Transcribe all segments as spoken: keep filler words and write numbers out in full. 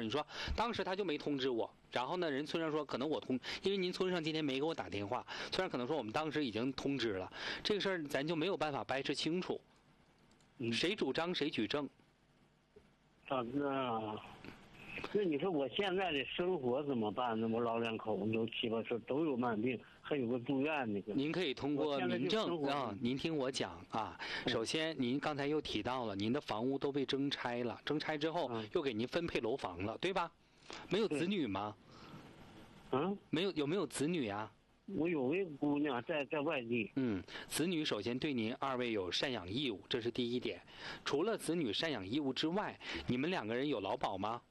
你说当时他就没通知我，然后呢，人村上说可能我通，因为您村上今天没给我打电话，村上可能说我们当时已经通知了，这个事儿咱就没有办法掰扯清楚，谁主张谁举证。 啊，那那你说我现在的生活怎么办呢？我老两口子都七八岁，都有慢病，还有个住院那个。 您可以通过民政啊，您听我讲啊。首先，您刚才又提到了，您的房屋都被征拆了，征拆之后又给您分配楼房了，对吧？没有子女吗？ 嗯， 没有，有没有子女啊？ 我有位姑娘在在外地。 嗯，子女首先对您二位有赡养义务，这是第一点。除了子女赡养义务之外，你们两个人有劳保吗？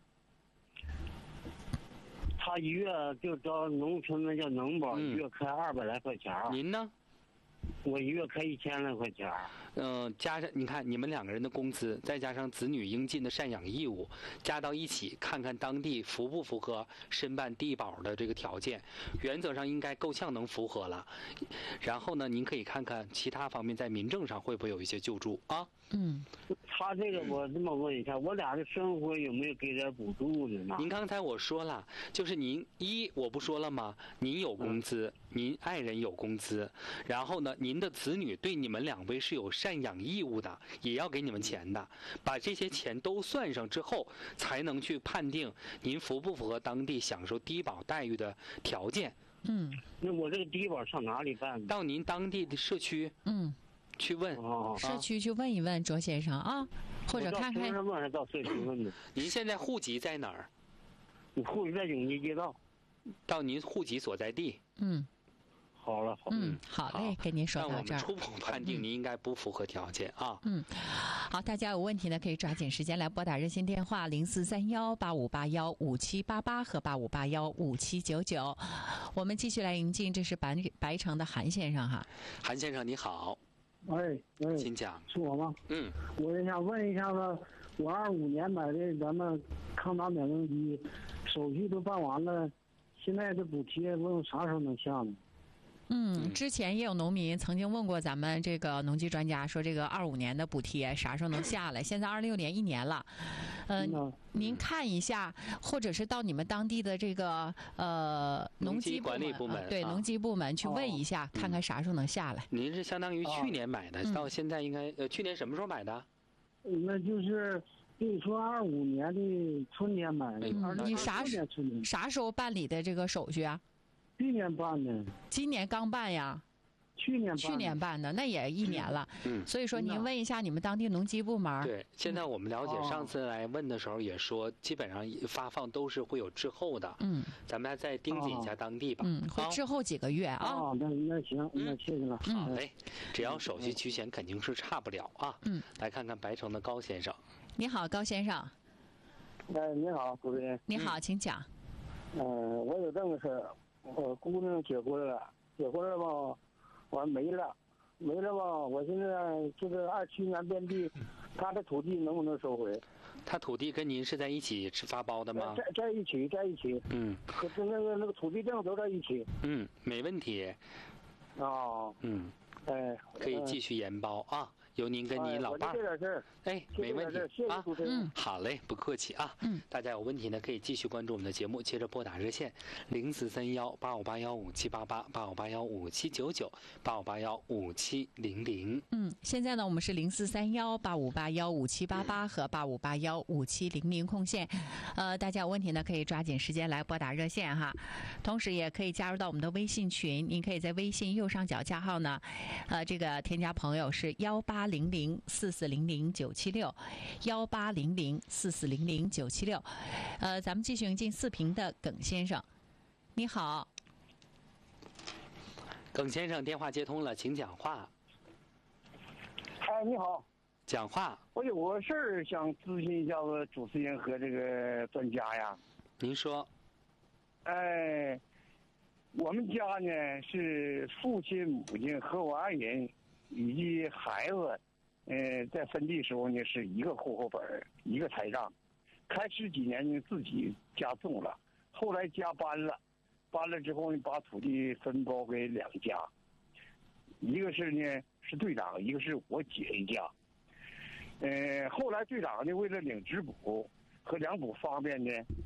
他一月就到农村那叫农保，一月开二百来块钱。 您呢？ 我一月开一千来块钱。 嗯、呃，加上你看你们两个人的工资，再加上子女应尽的赡养义务，加到一起，看看当地符不符合申办低保的这个条件。原则上应该够呛能符合了。然后呢，您可以看看其他方面在民政上会不会有一些救助啊？ 嗯， 他这个我这么问一下，我俩的生活有没有给点补助的呢？ 您刚才我说了，就是您一我不说了吗？您有工资，嗯、您爱人有工资，然后呢，您的子女对你们两位是有赡养义务的，也要给你们钱的。把这些钱都算上之后，才能去判定您符不符合当地享受低保待遇的条件。 嗯， 那我这个低保上哪里办？ 到您当地的社区。 嗯。 去问、 哦、 社区去问一问卓先生啊，或者看看。 问还到社区问的。 您现在户籍在哪儿？ 我户籍在永吉街道。 到您户籍所在地。 嗯。 好了，好。 嗯，好嘞，跟您说到这儿。 那我们初步判定您应该不符合条件啊。 嗯，好，大家有问题呢，可以抓紧时间来拨打热线电话零四三幺八五八幺五七八八和八五八幺五七九九。我们继续来迎进，这是白白城的韩先生哈。 韩先生你好。 哎哎， 请讲。 是我吗？ 嗯， 我也想问一下子，我二五年买的咱们康达免震机，手续都办完了，现在这补贴问啥时候能下呢？ 嗯，之前也有农民曾经问过咱们这个农机专家，说这个二五年的补贴啥时候能下来？现在二六年一年了，嗯、呃，您看一下，或者是到你们当地的这个呃农机管理部门， 呃、对、啊、农机部门去问一下，哦、看看啥时候能下来。 您是相当于去年买的， 嗯、 到现在应该呃去年什么时候买的？ 那就是你说二五年的春天买的， 嗯、你啥时啥时候办理的这个手续啊？ 去年办的， 今年刚办呀。 去年办去年办的，那也一年了。 嗯， 所以说您问一下你们当地农机部门。 对，现在我们了解， 嗯、 上次来问的时候也说，基本上发放都是会有滞后的。 嗯， 咱们再盯紧一下当地吧。 嗯，会滞后几个月啊。 哦，那那行，那谢谢了。 嗯、好嘞，只要手续齐全，肯定是差不了啊。 嗯， 来看看白城的高先生。 你好，高先生。 哎，你好，主持人。 你好，请讲。 嗯、呃，我有这么个事儿，我姑娘结婚了，结婚了吧，完没了。没了吧？我现在这个二七年变地，他的土地能不能收回？ 他土地跟您是在一起是发包的吗？ 在在一起，在一起。 嗯。 和那个那个土地证都在一起。 嗯，没问题。 哦。 嗯。 哎。 可以继续延包啊，由您跟你老伴儿。 哎，这点事儿。 哎，没问题。 谢谢主持人。 嗯， 好嘞，不客气啊。 嗯， 大家有问题呢，可以继续关注我们的节目，接着拨打热线零四三幺八五八幺五七八八八五八幺五七九九八五八幺五七零零。 嗯，现在呢，我们是零四三幺八五八幺五七八八和八五八幺五七零零空线。呃，大家有问题呢，可以抓紧时间来拨打热线哈。同时也可以加入到我们的微信群，您可以在微信右上角加号呢，呃，这个添加朋友是幺八零零四四零零九七六，幺八零零四四零零九七六。呃，咱们继续迎进四平的耿先生，你好。 耿先生，电话接通了，请讲话。 哎，你好。 讲话。 我有个事儿想咨询一下子主持人和这个专家呀。 您说。 哎，我们家呢是父亲、母亲和我爱人以及孩子，呃，在分地时候呢是一个户口本一个台账。开始几年呢自己家种了，后来家搬了，搬了之后呢把土地分包给两家，一个是呢是队长，一个是我姐一家。呃，后来队长呢为了领职补和两补方便呢，